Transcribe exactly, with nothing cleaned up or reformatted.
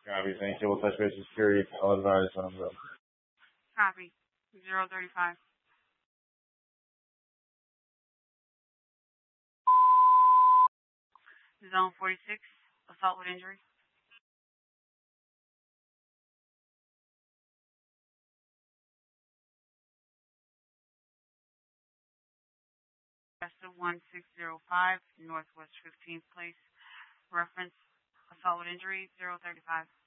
Copy. Thank you. We'll touch base with security. I'll advise when I'm done. Copy. Zero thirty-five. Zone forty-six. Assault with injury. one six zero five, Northwest fifteenth Place. Reference assault with injury, zero thirty-five.